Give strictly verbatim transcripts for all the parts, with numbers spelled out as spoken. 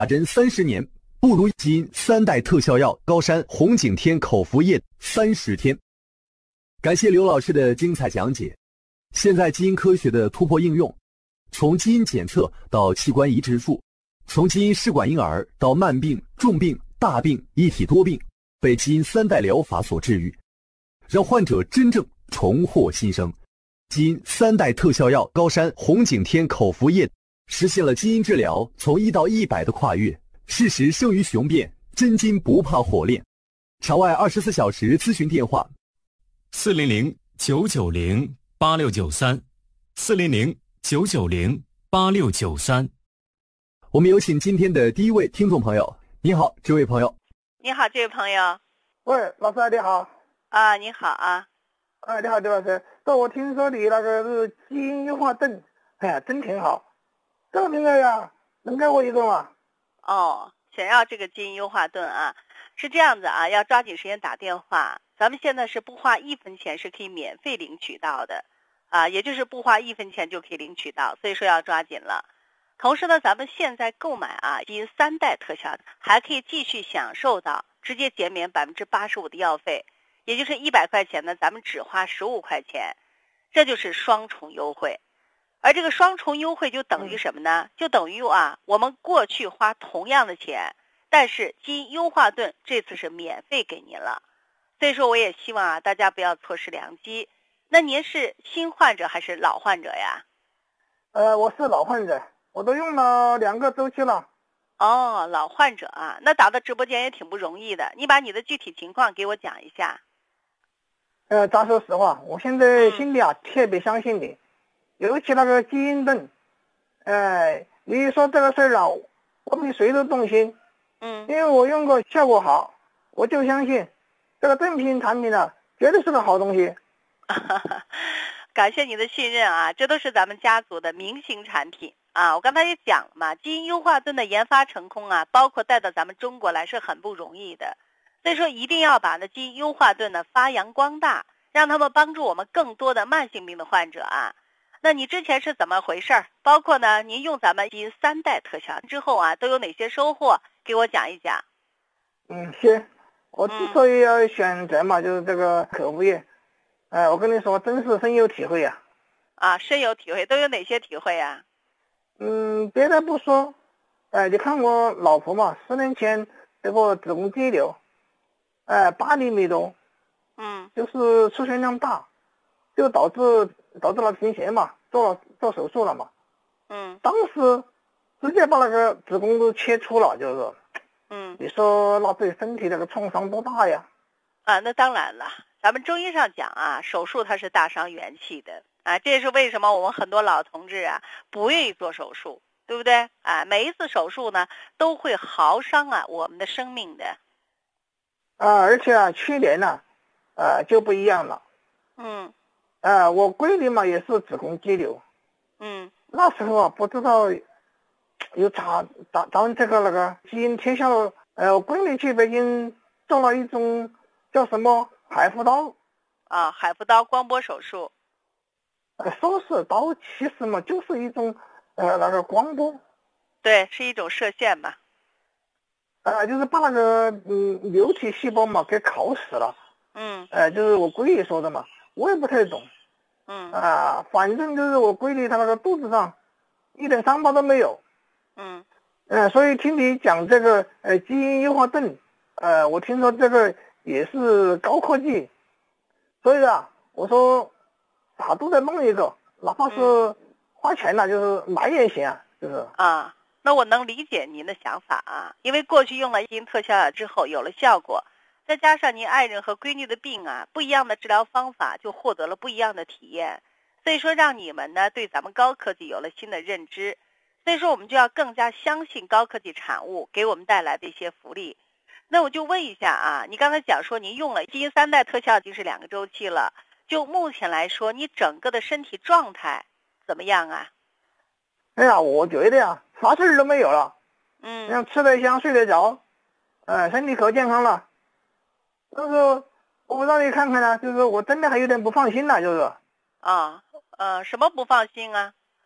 打针三十年，不如基因三代特效药高山红景天口服液三十天。感谢刘老师的精彩讲解。现在基因科学的突破应用，从基因检测到器官移植术，从基因试管婴儿到慢病、重病、大病一体多病，被基因三代疗法所治愈，让患者真正重获新生。基因三代特效药高山红景天口服液实现了基因治疗从一到一百的跨越，事实胜于雄辩，真金不怕火炼。场外二十四小时咨询电话： 四零零九九零八六九三，四零零九九零八六九三。 我们有请今天的第一位听众朋友。你好，这位朋友。 你好，这位朋友。 喂，老师你好。 啊，你好啊。 啊，你好，刘老师。这我听说你那个是基因优化盾，哎呀，真挺好。这个名字呀，能给我一个吗？ 哦，想要这个基因优化盾啊，是这样子啊，要抓紧时间打电话。咱们现在是不花一分钱是可以免费领取到的，啊，也就是不花一分钱就可以领取到，所以说要抓紧了。同时呢，咱们现在购买啊基因三代特效，还可以继续享受到直接减免百分之八十五的药费，也就是一百块钱呢，咱们只花十五块钱，这就是双重优惠。而这个双重优惠就等于什么呢？就等于啊，我们过去花同样的钱，但是基因优化盾这次是免费给您了。所以说我也希望啊，大家不要错失良机。那您是新患者还是老患者呀？ 呃，我是老患者，我都用了两个周期了。 哦，老患者啊，那打到直播间也挺不容易的。你把你的具体情况给我讲一下。 呃，咱说实话，我现在心里啊、嗯、特别相信你。尤其那个基因盾，呃，你说这个事儿啊，我比谁都动心， 嗯， 因为我用过，效果好，我就相信这个正品产品呢，绝对是个好东西。 感谢你的信任啊，这都是咱们家族的明星产品啊。我刚才也讲了嘛，基因优化盾的研发成功啊，包括带到咱们中国来是很不容易的，所以说一定要把那基因优化盾呢发扬光大，让他们帮助我们更多的慢性病的患者啊。那你之前是怎么回事？包括呢，您用咱们基因三代特效之后啊，都有哪些收获？给我讲一讲。 嗯，行。我之所以要选择嘛，嗯、就是这个口服液，哎、呃，我跟你说，真是深有体会呀、 啊。啊，深有体会，都有哪些体会啊？ 嗯，别的不说，哎、呃，你看我老婆嘛，十年前这个子宫肌瘤，哎、呃，八厘米多， 嗯， 就是出血量大，就导致。导致了贫血嘛，做了做手术了嘛， 嗯， 当时直接把那个子宫都切除了，就是， 嗯， 你说那对身体那个创伤多大呀？ 啊，那当然了，咱们中医上讲啊，手术它是大伤元气的啊，这也是为什么我们很多老同志啊不愿意做手术，对不对？啊，每一次手术呢都会耗伤啊我们的生命的。 啊，而且啊，去年呢、啊，呃就不一样了， 嗯。 呃，我闺女嘛也是子宫肌瘤， 嗯， 那时候啊不知道有咋咱咱们这个那个基因特效，呃，我闺女去北京做了一种叫什么海扶刀， 啊，海扶刀光波手术， 呃，说是刀，其实嘛就是一种呃那个光波， 对，是一种射线嘛， 呃，就是把那个嗯瘤体细胞嘛给烤死了， 嗯， 呃，就是我闺女说的嘛。我也不太懂， 嗯啊，反正就是我闺女她那个肚子上一点伤疤都没有， 嗯， 呃，所以听你讲这个呃基因优化盾，呃，我听说这个也是高科技，所以啊，我说啥都得弄一个，哪怕是花钱了、啊，就是买也行啊，就是啊，那我能理解您的想法啊，因为过去用了基因特效药之后有了效果。再加上您爱人和闺女的病啊，不一样的治疗方法就获得了不一样的体验，所以说让你们呢对咱们高科技有了新的认知，所以说我们就要更加相信高科技产物给我们带来的一些福利。那我就问一下啊，你刚才讲说您用了基因三代特效已经是两个周期了，就目前来说你整个的身体状态怎么样啊？ 哎呀，我觉得呀，啥事儿都没有了， 嗯， 像吃得香睡得着，呃，身体可健康了。但是我不让你看看呢、啊，就是我真的还有点不放心了，就是啊，呃，什么不放心啊？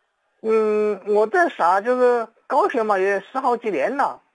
嗯，我在啥就是高血嘛，也十好几年了。